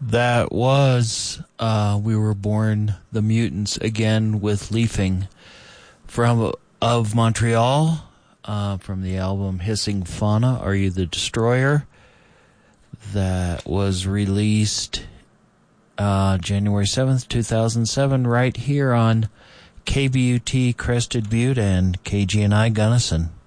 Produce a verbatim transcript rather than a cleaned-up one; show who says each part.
Speaker 1: That was uh, We Were Born, The Mutants, again with Leafing from of Montreal, uh, from the album Hissing Fauna, Are You the Destroyer? That was released uh, January seventh, two thousand seven, right here on K B U T Crested Butte and K G N I Gunnison.